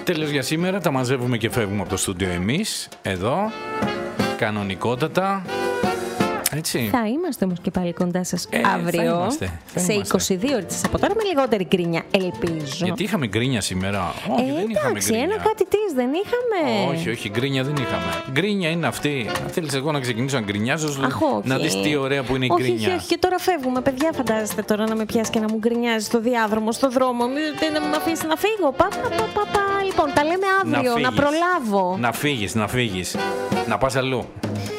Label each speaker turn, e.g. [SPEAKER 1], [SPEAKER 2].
[SPEAKER 1] Τέλος για σήμερα. Τα μαζεύουμε και φεύγουμε από το στούντιο εμείς. Εδώ. Κανονικότατα. Έτσι.
[SPEAKER 2] Θα είμαστε όμως και πάλι κοντά σας αύριο.
[SPEAKER 1] Θα είμαστε.
[SPEAKER 2] 22 ώρες από τώρα με λιγότερη γκρίνια, ελπίζω.
[SPEAKER 1] Γιατί είχαμε γκρίνια σήμερα? Όχι, δεν είχαμε
[SPEAKER 2] εντάξει,
[SPEAKER 1] γκρίνια.
[SPEAKER 2] ένα κάτι της δεν είχαμε.
[SPEAKER 1] Όχι, γκρίνια δεν είχαμε. Γκρίνια είναι αυτή. Αν θέλεις εγώ να ξεκινήσω να γκρινιάζω, να δεις τι ωραία που είναι η γκρίνια.
[SPEAKER 2] Όχι, και τώρα φεύγουμε. Παιδιά, φαντάζεστε τώρα να με πιάσει και να μου γκρινιάζει στο διάδρομο, στο δρόμο. Να με αφήσει να φύγω. Λοιπόν, τα λέμε αύριο, να προλάβω.
[SPEAKER 1] Να φύγεις. Να πας αλλού.